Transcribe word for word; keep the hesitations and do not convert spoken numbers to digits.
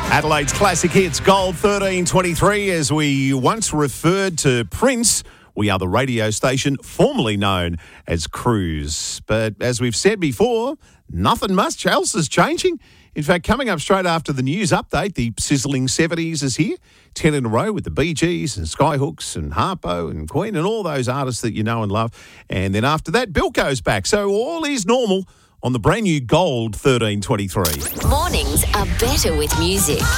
Adelaide's classic hits, Gold thirteen twenty-three. As we once referred to Prince, we are the radio station formerly known as Cruise. But as we've said before, nothing much else is changing. In fact, coming up straight after the news update, the sizzling seventies is here. Ten in a row with the Bee Gees and Skyhooks and Harpo and Queen and all those artists that you know and love. And then after that, Bilko's back. So all is normal on the brand new Gold thirteen twenty-three. Mornings are better with music.